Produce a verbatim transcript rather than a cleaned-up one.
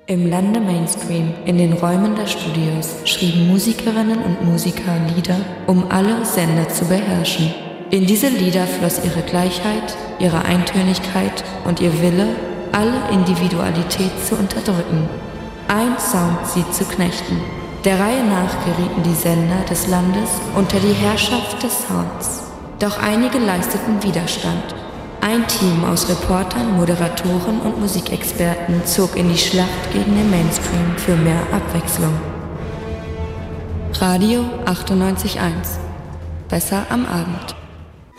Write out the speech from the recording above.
Im Lande Mainstream, in den Räumen der Studios, schrieben Musikerinnen und Musiker Lieder, um alle Sender zu beherrschen. In diese Lieder floss ihre Gleichheit, ihre Eintönigkeit und ihr Wille, alle Individualität zu unterdrücken. Ein Sound sie zu knechten. Der Reihe nach gerieten die Sender des Landes unter die Herrschaft des Sounds. Doch einige leisteten Widerstand. Ein Team aus Reportern, Moderatoren und Musikexperten zog in die Schlacht gegen den Mainstream für mehr Abwechslung. Radio achtundneunzig Komma eins. Besser am Abend.